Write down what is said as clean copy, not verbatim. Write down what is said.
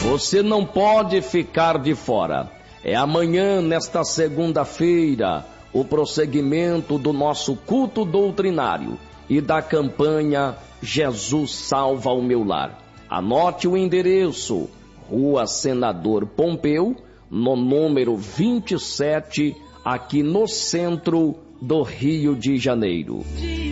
Você não pode ficar de fora. É amanhã, nesta segunda-feira, o prosseguimento do nosso culto doutrinário e da campanha Jesus Salva o Meu Lar. Anote o endereço: Rua Senador Pompeu, no número 27, aqui no centro do Rio de Janeiro.